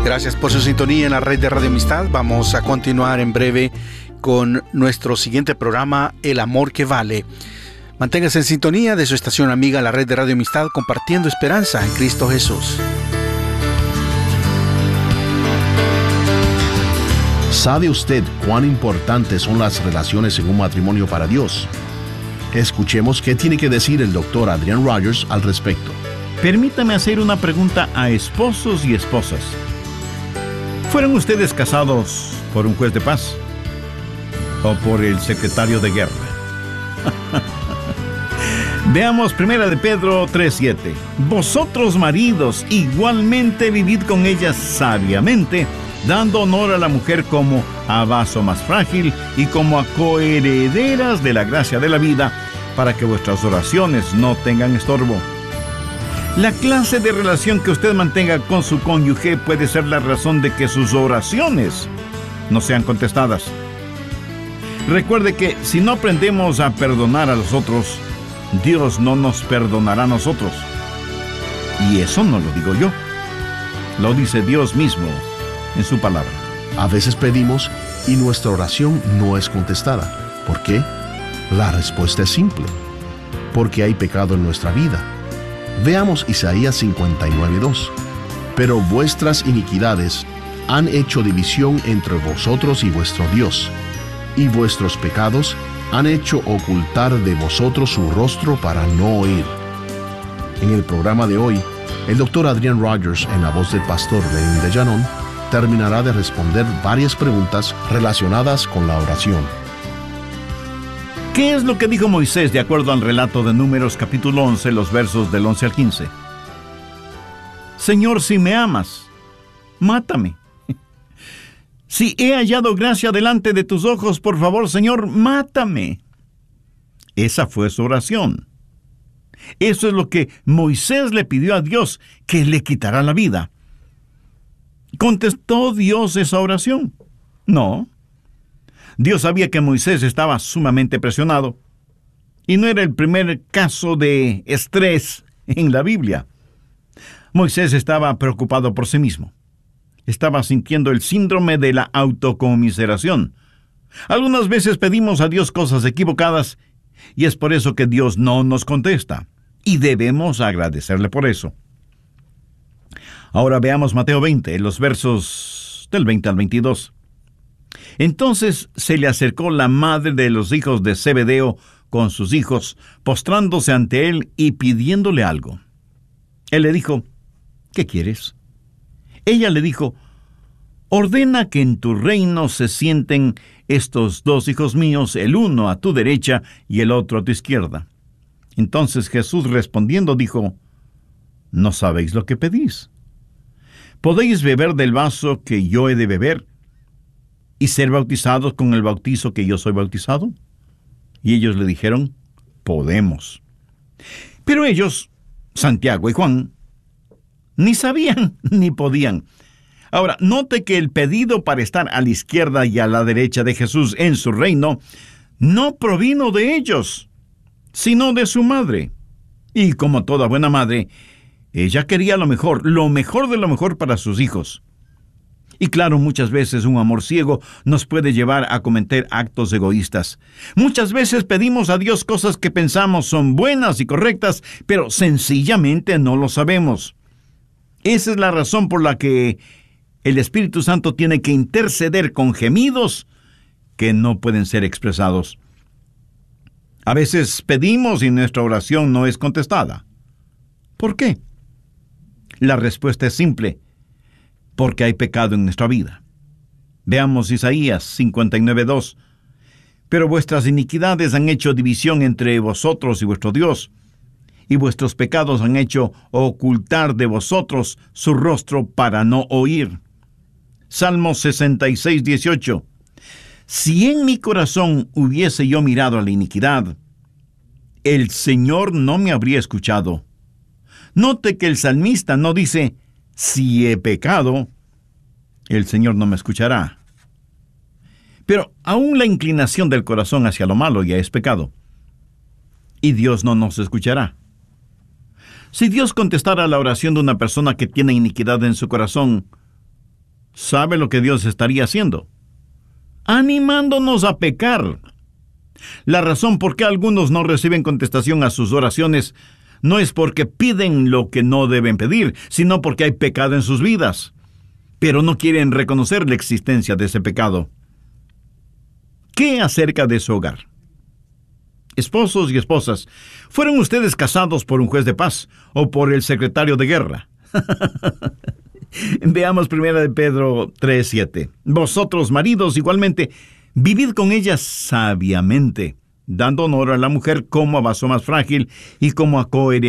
Gracias por su sintonía en la red de Radio Amistad. Vamos a continuar en breve con nuestro siguiente programa, El Amor que Vale. Manténgase en sintonía de su estación amiga, la red de Radio Amistad, compartiendo esperanza en Cristo Jesús. ¿Sabe usted cuán importantes son las relaciones en un matrimonio para Dios? Escuchemos qué tiene que decir el Dr. Adrian Rogers al respecto. Permítame hacer una pregunta a esposos y esposas. ¿Fueron ustedes casados por un juez de paz o por el secretario de guerra? Veamos 1 de Pedro 3:7. Vosotros, maridos, igualmente vivid con ellas sabiamente, dando honor a la mujer como a vaso más frágil y como a coherederas de la gracia de la vida, para que vuestras oraciones no tengan estorbo. La clase de relación que usted mantenga con su cónyuge puede ser la razón de que sus oraciones no sean contestadas. Recuerde que si no aprendemos a perdonar a los otros, Dios no nos perdonará a nosotros. Y eso no lo digo yo, lo dice Dios mismo en su palabra. A veces pedimos y nuestra oración no es contestada. ¿Por qué? La respuesta es simple: porque hay pecado en nuestra vida. Veamos Isaías 59:2. Pero vuestras iniquidades han hecho división entre vosotros y vuestro Dios, y vuestros pecados han hecho ocultar de vosotros su rostro para no oír. En el programa de hoy, el Dr. Adrian Rogers, en la voz del pastor Lenin de Llanón, terminará de responder varias preguntas relacionadas con la oración. ¿Qué es lo que dijo Moisés de acuerdo al relato de Números capítulo 11, los versos del 11 al 15? Señor, si me amas, mátame. Si he hallado gracia delante de tus ojos, por favor, Señor, mátame. Esa fue su oración. Eso es lo que Moisés le pidió a Dios, que le quitara la vida. ¿Contestó Dios esa oración? No. Dios sabía que Moisés estaba sumamente presionado, y no era el primer caso de estrés en la Biblia. Moisés estaba preocupado por sí mismo. Estaba sintiendo el síndrome de la autocomiseración. Algunas veces pedimos a Dios cosas equivocadas, y es por eso que Dios no nos contesta, y debemos agradecerle por eso. Ahora veamos Mateo 20, los versos del 20 al 22. Entonces se le acercó la madre de los hijos de Zebedeo con sus hijos, postrándose ante él y pidiéndole algo. Él le dijo: ¿qué quieres? Ella le dijo: ordena que en tu reino se sienten estos dos hijos míos, el uno a tu derecha y el otro a tu izquierda. Entonces Jesús respondiendo dijo: ¿no sabéis lo que pedís? ¿Podéis beber del vaso que yo he de beber y ser bautizados con el bautizo que yo soy bautizado? Y ellos le dijeron: podemos. Pero ellos, Santiago y Juan, ni sabían ni podían. Ahora, note que el pedido para estar a la izquierda y a la derecha de Jesús en su reino no provino de ellos, sino de su madre. Y como toda buena madre, ella quería lo mejor de lo mejor para sus hijos. Y claro, muchas veces un amor ciego nos puede llevar a cometer actos egoístas. Muchas veces pedimos a Dios cosas que pensamos son buenas y correctas, pero sencillamente no lo sabemos. Esa es la razón por la que el Espíritu Santo tiene que interceder con gemidos que no pueden ser expresados. A veces pedimos y nuestra oración no es contestada. ¿Por qué? La respuesta es simple: porque hay pecado en nuestra vida. Veamos Isaías 59:2. Pero vuestras iniquidades han hecho división entre vosotros y vuestro Dios, y vuestros pecados han hecho ocultar de vosotros su rostro para no oír. Salmo 66:18. Si en mi corazón hubiese yo mirado a la iniquidad, el Señor no me habría escuchado. Note que el salmista no dice: si he pecado, el Señor no me escuchará. Pero aún la inclinación del corazón hacia lo malo ya es pecado, y Dios no nos escuchará. Si Dios contestara la oración de una persona que tiene iniquidad en su corazón, ¿sabe lo que Dios estaría haciendo? Animándonos a pecar. La razón por qué algunos no reciben contestación a sus oraciones no es porque piden lo que no deben pedir, sino porque hay pecado en sus vidas, pero no quieren reconocer la existencia de ese pecado. ¿Qué acerca de su hogar? Esposos y esposas, ¿fueron ustedes casados por un juez de paz o por el secretario de guerra? Veamos 1 Pedro 3:7. Vosotros, maridos, igualmente, vivid con ella sabiamente, dando honor a la mujer como a vaso más frágil y como a coheredera